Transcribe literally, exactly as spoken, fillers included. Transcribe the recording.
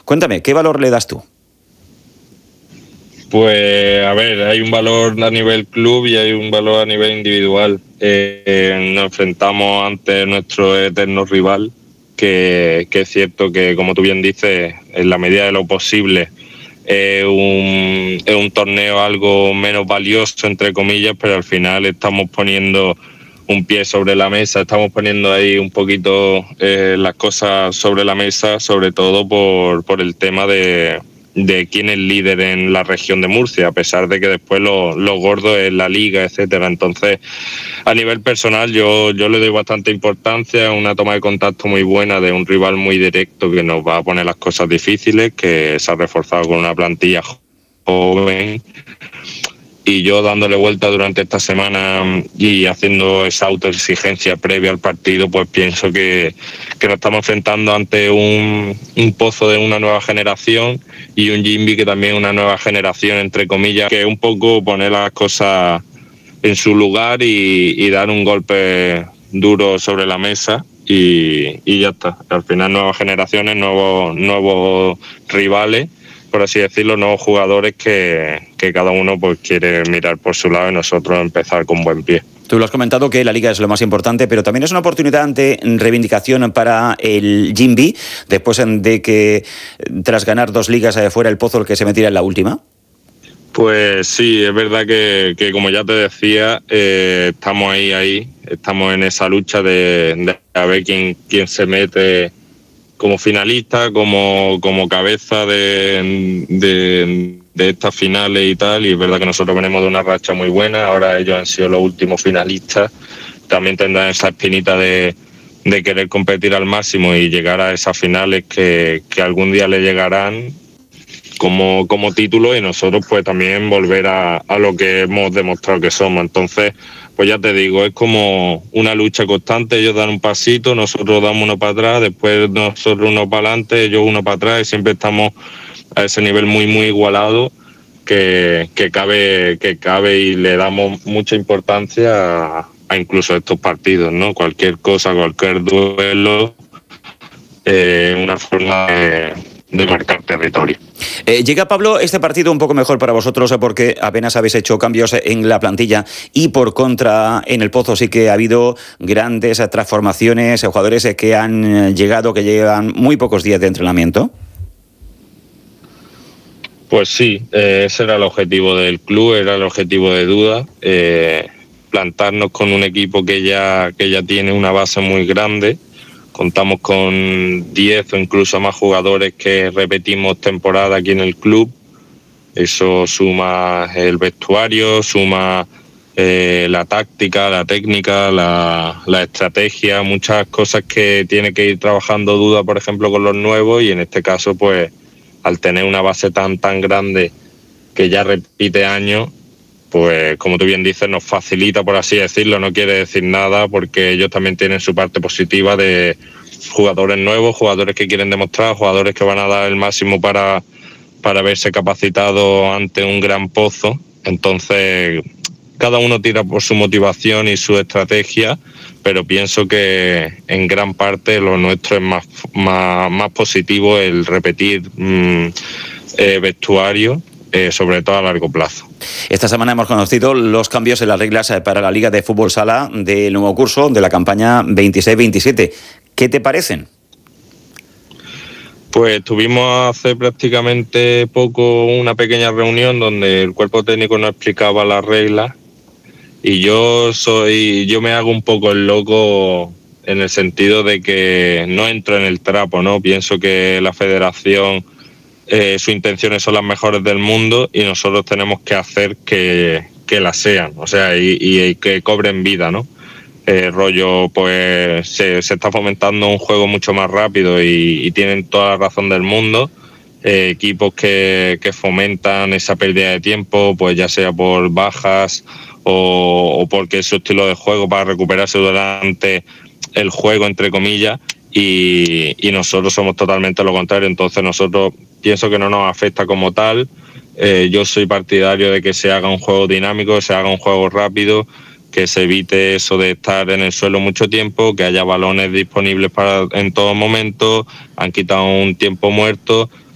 Cuéntame, ¿qué valor le das tú? Pues a ver, hay un valor a nivel club y hay un valor a nivel individual. Eh, eh, nos enfrentamos ante nuestro eterno rival, que, que es cierto que, como tú bien dices, en la medida de lo posible es un, es un torneo algo menos valioso, entre comillas, pero al final estamos poniendo un pie sobre la mesa, estamos poniendo ahí un poquito eh, las cosas sobre la mesa, sobre todo por, por el tema de... de quién es líder en la región de Murcia, a pesar de que después lo, lo gordo es la liga, etcétera. Entonces, a nivel personal, yo, yo le doy bastante importancia, una toma de contacto muy buena de un rival muy directo que nos va a poner las cosas difíciles, que se ha reforzado con una plantilla joven. Y yo dándole vuelta durante esta semana y haciendo esa autoexigencia previa al partido, pues pienso que, que nos estamos enfrentando ante un, un Pozo de una nueva generación y un Jimby que también es una nueva generación, entre comillas, que es un poco poner las cosas en su lugar y, y dar un golpe duro sobre la mesa y, y ya está. Al final nuevas generaciones, nuevos, nuevos rivales, por así decirlo, nuevos jugadores que, que cada uno pues quiere mirar por su lado y nosotros empezar con buen pie. Tú lo has comentado que la Liga es lo más importante, pero también es una oportunidad ante reivindicación para el Jimby, después de que tras ganar dos ligas fuera el Pozo el que se metiera en la última. Pues sí, es verdad que, que como ya te decía, eh, estamos ahí, ahí, estamos en esa lucha de, de a ver quién, quién se mete como finalista, como, como cabeza de, de, de estas finales y tal, y es verdad que nosotros venimos de una racha muy buena, ahora ellos han sido los últimos finalistas, también tendrán esa espinita de, de querer competir al máximo y llegar a esas finales que, que algún día le llegarán como, como título, y nosotros pues también volver a, a lo que hemos demostrado que somos. Entonces, pues ya te digo, es como una lucha constante, ellos dan un pasito, nosotros damos uno para atrás, después nosotros uno para adelante, ellos uno para atrás, y siempre estamos a ese nivel muy muy igualado que, que cabe que cabe y le damos mucha importancia a, a incluso estos partidos, ¿no? Cualquier cosa, cualquier duelo, eh, una forma de, de marcar territorio. Eh, llega, Pablo, este partido un poco mejor para vosotros porque apenas habéis hecho cambios en la plantilla y por contra en el Pozo sí que ha habido grandes transformaciones, jugadores que han llegado, que llevan muy pocos días de entrenamiento. Pues sí, eh, ese era el objetivo del club, era el objetivo de Duda, eh, plantarnos con un equipo que ya, que ya tiene una base muy grande. Contamos con diez o incluso más jugadores que repetimos temporada aquí en el club. Eso suma el vestuario, suma eh, la táctica, la técnica, la, la estrategia, muchas cosas que tiene que ir trabajando Duda, por ejemplo, con los nuevos, y en este caso, pues, al tener una base tan, tan grande que ya repite años, pues como tú bien dices, nos facilita, por así decirlo, no quiere decir nada, porque ellos también tienen su parte positiva de jugadores nuevos, jugadores que quieren demostrar, jugadores que van a dar el máximo para, para verse capacitados ante un gran Pozo. Entonces, cada uno tira por su motivación y su estrategia, pero pienso que en gran parte lo nuestro es más, más, más positivo, el repetir mmm, eh, vestuario, eh, sobre todo a largo plazo. Esta semana hemos conocido los cambios en las reglas para la Liga de Fútbol Sala del nuevo curso de la campaña veintiséis veintisiete. ¿Qué te parecen? Pues tuvimos hace prácticamente poco una pequeña reunión donde el cuerpo técnico nos explicaba las reglas, y yo soy, yo me hago un poco el loco en el sentido de que no entro en el trapo, ¿no? Pienso que la federación, eh, sus intenciones son las mejores del mundo y nosotros tenemos que hacer que, que las sean, o sea, y, y que cobren vida, ¿no? Eh, rollo, pues se, se está fomentando un juego mucho más rápido y, y tienen toda la razón del mundo. Eh, equipos que, que fomentan esa pérdida de tiempo, pues ya sea por bajas o, o porque es su estilo de juego para recuperarse durante el juego, entre comillas, y, y nosotros somos totalmente lo contrario. Entonces nosotros pienso que no nos afecta como tal. Eh, yo soy partidario de que se haga un juego dinámico, se haga un juego rápido, que se evite eso de estar en el suelo mucho tiempo, que haya balones disponibles para en todo momento, han quitado un tiempo muerto,